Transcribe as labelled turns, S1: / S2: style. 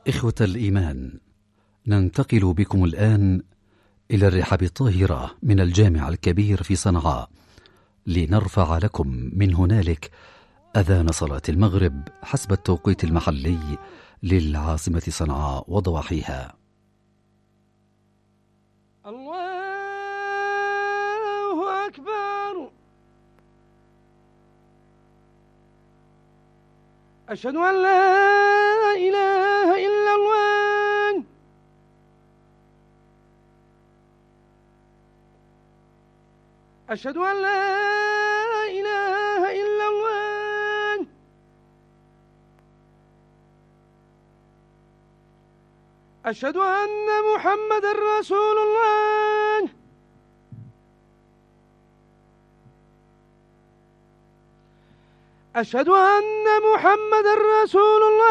S1: إخوة الإيمان، ننتقل بكم الآن إلى الرحاب الطاهرة من الجامع الكبير في صنعاء لنرفع لكم من هنالك أذان صلاة المغرب حسب التوقيت المحلي للعاصمة صنعاء وضواحيها.
S2: الله أكبر. أشهد أن لا إله إلا الله. أشهد أن لا إله إلا الله. أشهد أن محمد رسول الله. أشهد أن محمد رسول الله.